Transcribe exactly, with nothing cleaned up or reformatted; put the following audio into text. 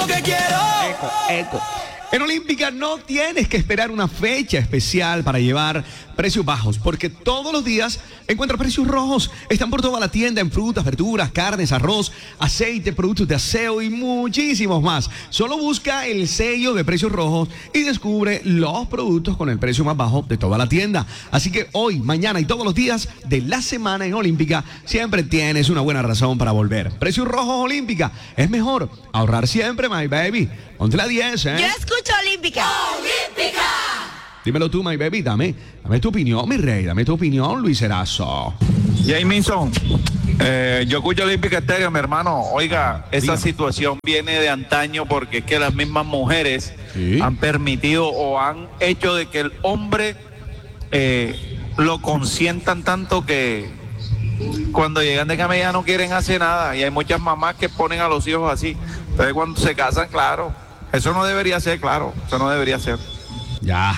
lo que quiero. Eco, eco. En Olímpica no tienes que esperar una fecha especial para llevar precios bajos, porque todos los días encuentras precios rojos. Están por toda la tienda en frutas, verduras, carnes, arroz, aceite, productos de aseo y muchísimos más. Solo busca el sello de precios rojos y descubre los productos con el precio más bajo de toda la tienda. Así que hoy, mañana y todos los días de la semana en Olímpica siempre tienes una buena razón para volver. Precios rojos Olímpica. Es mejor ahorrar siempre, my baby. Ponte la diez, ¿eh? Yo escucho Olímpica. Olímpica. Dímelo tú, my baby, dame, dame tu opinión, mi rey, dame tu opinión, Luis Erazo. Jamison, eh, yo escucho Olímpica Estéreo, mi hermano. Oiga, esa Dígame. situación viene de antaño porque es que las mismas mujeres Sí. han permitido o han hecho de que el hombre eh, lo consientan tanto que cuando llegan de camella no quieren hacer nada. Y hay muchas mamás que ponen a los hijos así. Entonces cuando se casan, claro, eso no debería ser, claro, eso no debería ser. Ya.